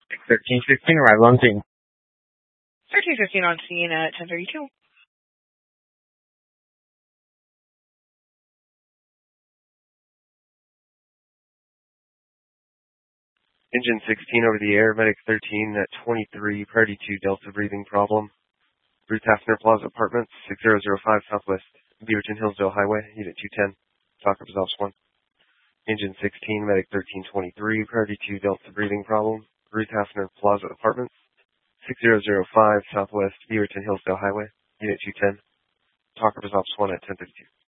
1315, arrival on scene. 1315 on scene at 10:32. Engine 16 over the air, medic 13 at 23, priority 2 Delta breathing problem. Ruth Hafner Plaza Apartments, 6005 Southwest, Beaverton Hillsdale Highway, Unit 210, talk resolves 1. Engine 16, medic 1323, priority 2 Delta breathing problem. Ruth Hafner Plaza Apartments, 6005 Southwest, Beaverton Hillsdale Highway, Unit 210, talk resolves 1 at 10:32.